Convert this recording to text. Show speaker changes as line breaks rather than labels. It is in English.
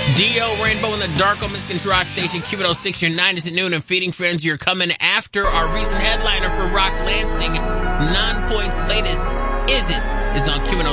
Dio, Rainbow in the Dark on Michigan's Rock Station, Q106, your 9 is at noon, and Feeding Friends, you're coming after our recent headliner for Rock Lansing. 9 Point's latest, Is It, is on Q106.